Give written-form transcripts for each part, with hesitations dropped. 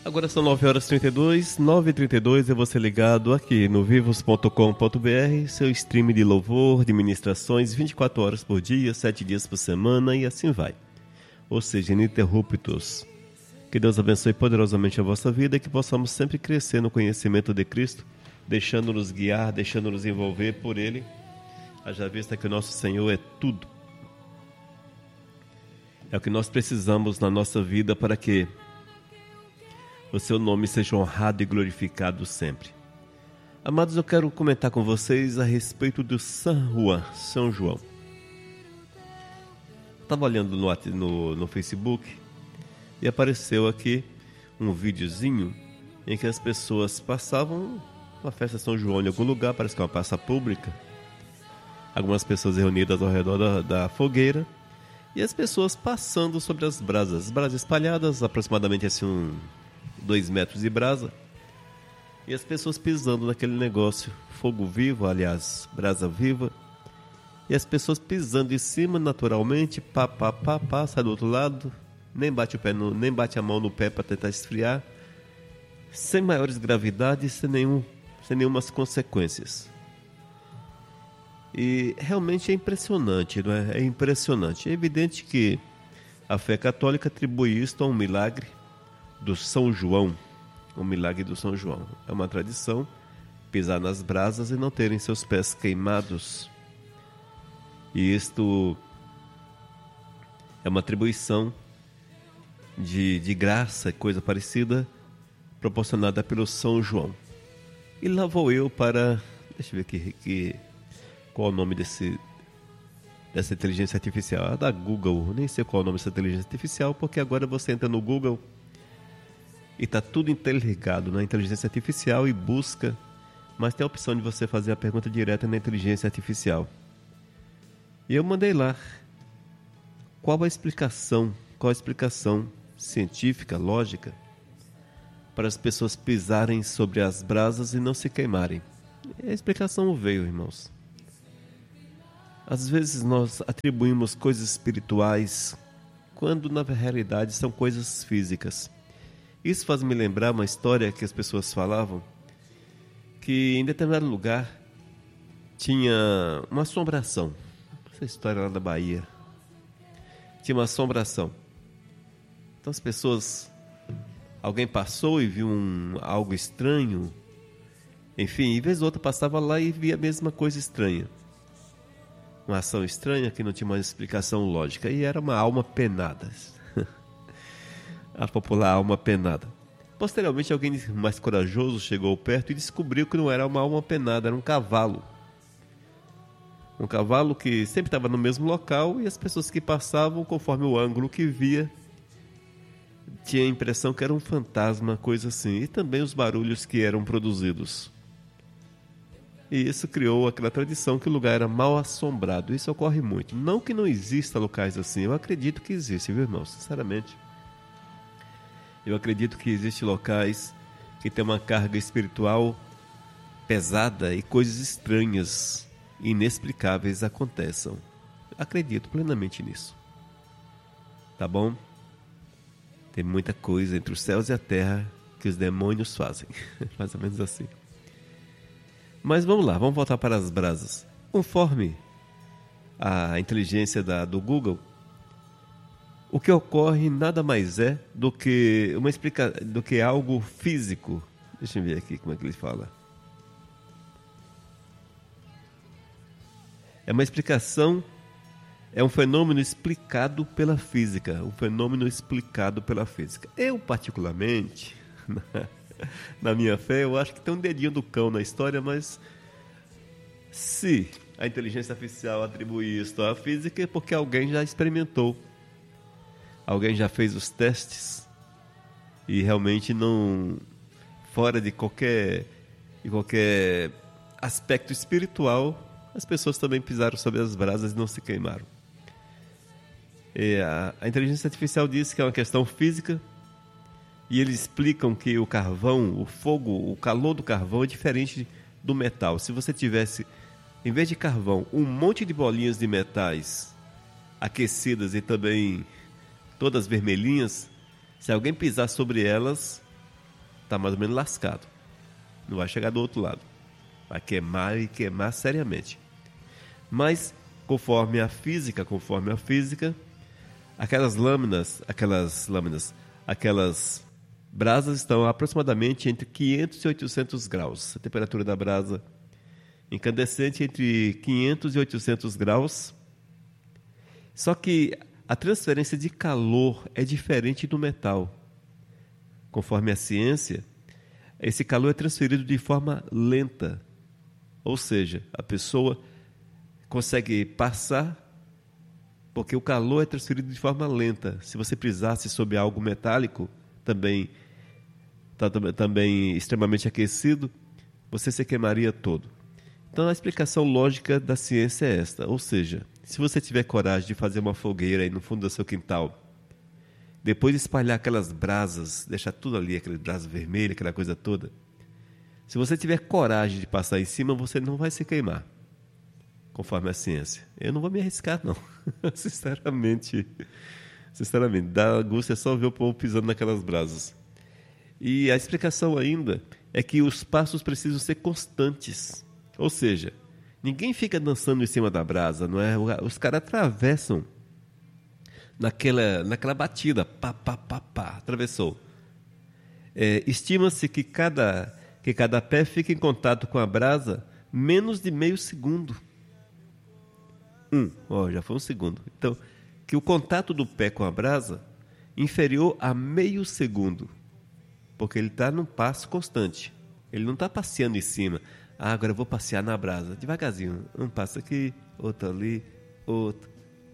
Agora são 9h32, 9h32 é você ligado aqui no vivos.com.br, seu stream de louvor, de ministrações, 24 horas por dia, 7 dias por semana e assim vai. Ou seja, ininterruptos. Que Deus abençoe poderosamente a vossa vida e que possamos sempre crescer no conhecimento de Cristo, deixando-nos guiar, deixando-nos envolver por Ele, haja vista que o nosso Senhor é tudo. É o que nós precisamos na nossa vida para que o seu nome seja honrado e glorificado sempre. Amados, eu quero comentar com vocês a respeito do São João. Estava olhando no Facebook e apareceu aqui um videozinho em que as pessoas passavam uma festa de São João em algum lugar, parece que é uma praça pública. Algumas pessoas reunidas ao redor da fogueira e as pessoas passando sobre as brasas espalhadas, aproximadamente assim 2 metros de brasa, e as pessoas pisando naquele negócio, fogo vivo, aliás, brasa viva, e as pessoas pisando em cima naturalmente, sai do outro lado, nem bate a mão no pé para tentar esfriar, sem maiores gravidades, sem nenhumas consequências. E realmente é impressionante, não é? É impressionante. É evidente que a fé católica atribui isto a um milagre do São João, o milagre do São João. É uma tradição pisar nas brasas e não terem seus pés queimados. E isto é uma atribuição de graça, coisa parecida, proporcionada pelo São João. E lá vou eu para... Deixa eu ver aqui qual é o nome dessa inteligência artificial. Da Google, nem sei qual é o nome dessa inteligência artificial, porque agora você entra no Google e está tudo interligado na inteligência artificial e busca, mas tem a opção de você fazer a pergunta direta na inteligência artificial. E eu mandei lá qual a explicação científica, lógica, para as pessoas pisarem sobre as brasas e não se queimarem. E a explicação veio, irmãos. Às vezes nós atribuímos coisas espirituais quando na realidade são coisas físicas. Isso faz me lembrar uma história que as pessoas falavam, que em determinado lugar tinha uma assombração. Essa história lá da Bahia. Tinha uma assombração. Então as pessoas... Alguém passou e viu algo estranho. Enfim, e vez ou outra passava lá e via a mesma coisa estranha. Uma ação estranha que não tinha uma explicação lógica. E era uma alma penada. A popular alma penada. Posteriormente, alguém mais corajoso chegou perto e descobriu que não era uma alma penada, era um cavalo. Um cavalo que sempre estava no mesmo local e as pessoas que passavam, conforme o ângulo que via, tinha a impressão que era um fantasma, coisa assim. E também os barulhos que eram produzidos. E isso criou aquela tradição que o lugar era mal assombrado. Isso ocorre muito. Não que não exista locais assim, eu acredito que existe, viu, irmão? Sinceramente. Eu acredito que existem locais que têm uma carga espiritual pesada e coisas estranhas, inexplicáveis aconteçam. Acredito plenamente nisso. Tá bom? Tem muita coisa entre os céus e a terra que os demônios fazem. Mais ou menos assim. Mas vamos lá, vamos voltar para as brasas. Conforme a inteligência do Google, o que ocorre nada mais é do que do que algo físico. Deixa eu ver aqui como é que ele fala. É uma explicação, é um fenômeno explicado pela física. Um fenômeno explicado pela física. Eu, particularmente, na minha fé, eu acho que tem um dedinho do cão na história, mas se a inteligência artificial atribui isso à física, é porque alguém já experimentou. Alguém já fez os testes e realmente não, fora de qualquer aspecto espiritual, as pessoas também pisaram sobre as brasas e não se queimaram. E a inteligência artificial diz que é uma questão física e eles explicam que o carvão, o fogo, o calor do carvão é diferente do metal. Se você tivesse, em vez de carvão, um monte de bolinhas de metais aquecidas e também todas vermelhinhas, se alguém pisar sobre elas, está mais ou menos lascado. Não vai chegar do outro lado. Vai queimar e queimar seriamente. Mas, conforme a física, aquelas brasas estão aproximadamente entre 500 e 800 graus. A temperatura da brasa incandescente entre 500 e 800 graus. Só que a transferência de calor é diferente do metal. Conforme a ciência, esse calor é transferido de forma lenta. Ou seja, a pessoa consegue passar porque o calor é transferido de forma lenta. Se você pisasse sobre algo metálico, também extremamente aquecido, você se queimaria todo. Então a explicação lógica da ciência é esta. Ou seja, se você tiver coragem de fazer uma fogueira aí no fundo do seu quintal, depois de espalhar aquelas brasas, deixar tudo ali, aquelas brasas vermelhas, aquela coisa toda, se você tiver coragem de passar em cima, você não vai se queimar, conforme a ciência. Eu não vou me arriscar, não. Sinceramente, dá angústia só ver o povo pisando naquelas brasas. E a explicação ainda é que os passos precisam ser constantes. Ou seja, ninguém fica dançando em cima da brasa, não é? Os caras atravessam naquela batida, pá, atravessou. Estima-se que cada pé fica em contato com a brasa menos de meio segundo. Já foi um segundo. Então, que o contato do pé com a brasa inferior a meio segundo, porque ele está num passo constante. Ele não está passeando em cima. Agora eu vou passear na brasa, devagarzinho. Um passo aqui, outro ali, outro.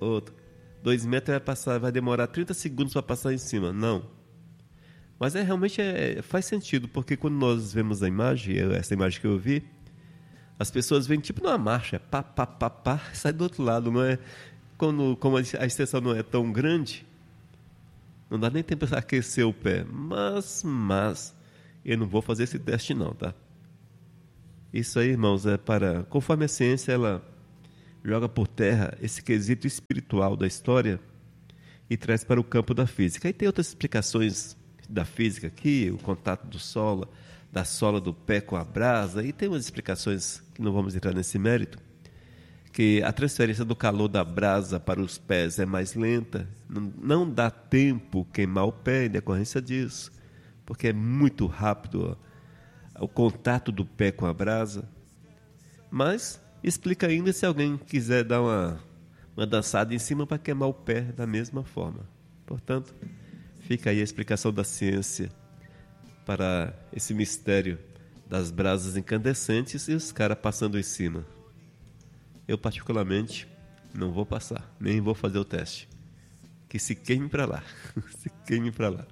2 metros vai demorar 30 segundos para passar em cima. Não. Mas realmente faz sentido, porque quando nós vemos a imagem, essa imagem que eu vi, as pessoas vêm tipo numa marcha, pá, sai do outro lado, não é? Como a extensão não é tão grande, não dá nem tempo para aquecer o pé. Mas eu não vou fazer esse teste não, tá? Isso aí, irmãos, conforme a ciência, ela joga por terra esse quesito espiritual da história e traz para o campo da física. Aí tem outras explicações da física aqui, o contato da sola do pé com a brasa, e tem umas explicações que não vamos entrar nesse mérito, que a transferência do calor da brasa para os pés é mais lenta, não dá tempo queimar o pé em decorrência disso, porque é muito rápido o contato do pé com a brasa. Mas explica ainda se alguém quiser dar uma dançada em cima para queimar o pé da mesma forma. Portanto, fica aí a explicação da ciência para esse mistério das brasas incandescentes e os caras passando em cima. Eu, particularmente, não vou passar, nem vou fazer o teste. Que se queime para lá. Se queime para lá.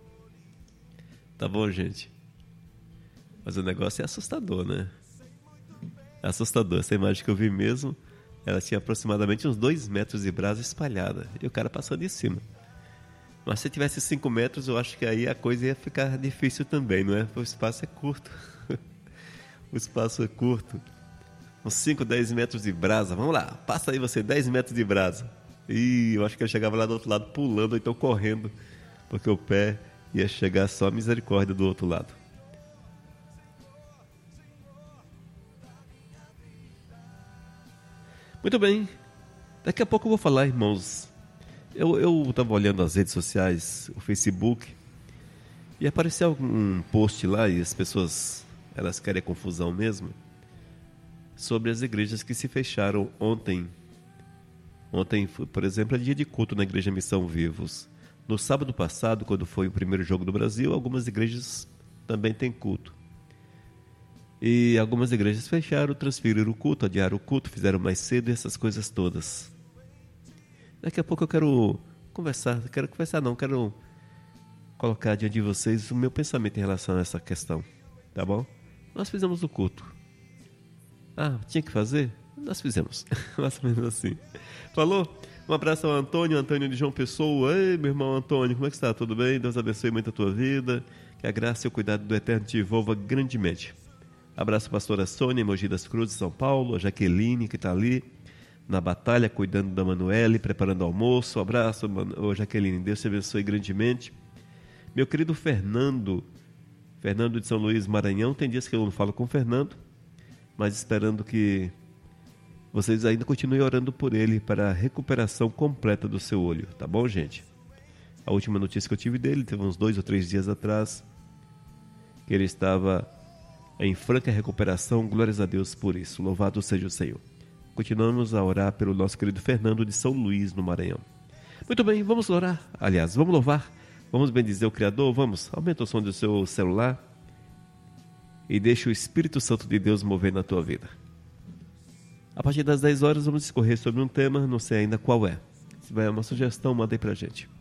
Tá bom, gente? Mas o negócio é assustador, né? É assustador. Essa imagem que eu vi mesmo, ela tinha aproximadamente uns 2 metros de brasa espalhada. E o cara passando em cima. Mas se tivesse 5 metros, eu acho que aí a coisa ia ficar difícil também, não é? O espaço é curto. O espaço é curto. Uns 5, 10 metros de brasa. Vamos lá, passa aí você, 10 metros de brasa. E eu acho que eu chegava lá do outro lado pulando, ou então correndo, porque o pé ia chegar só a misericórdia do outro lado. Muito bem. Daqui a pouco eu vou falar, irmãos. Eu estava olhando as redes sociais, o Facebook, e apareceu algum post lá, e as pessoas, elas querem confusão mesmo, sobre as igrejas que se fecharam ontem. Ontem, por exemplo, é dia de culto na Igreja Missão Vivos. No sábado passado, quando foi o primeiro jogo do Brasil, algumas igrejas também têm culto. E algumas igrejas fecharam, transferiram o culto, adiaram o culto, fizeram mais cedo e essas coisas todas. Daqui a pouco eu quero colocar diante de vocês o meu pensamento em relação a essa questão, tá bom? Nós fizemos o culto. Tinha que fazer? Nós fizemos, mais ou menos assim. Falou? Um abraço ao Antônio de João Pessoa. Ei, meu irmão Antônio, como é que está? Tudo bem? Deus abençoe muito a tua vida, que a graça e o cuidado do Eterno te envolva grandemente. Abraço a pastora Sônia, em Mogi das Cruzes, São Paulo, a Jaqueline, que está ali na batalha, cuidando da Manuele, preparando o almoço. Um abraço, Jaqueline, Deus te abençoe grandemente. Meu querido Fernando Fernando de São Luís, Maranhão. Tem dias que eu não falo com o Fernando, mas esperando que vocês ainda continuem orando por ele para a recuperação completa do seu olho, tá bom, gente? A última notícia que eu tive dele, teve uns 2 ou 3 dias atrás, que ele estava em franca recuperação. Glórias a Deus por isso, louvado seja o Senhor. Continuamos a orar pelo nosso querido Fernando de São Luís, no Maranhão. Muito bem, vamos orar, aliás, vamos louvar, vamos bendizer o Criador, vamos, aumenta o som do seu celular e deixa o Espírito Santo de Deus mover na tua vida. A partir das 10 horas vamos discorrer sobre um tema, não sei ainda qual é. Se tiver uma sugestão, manda aí pra gente.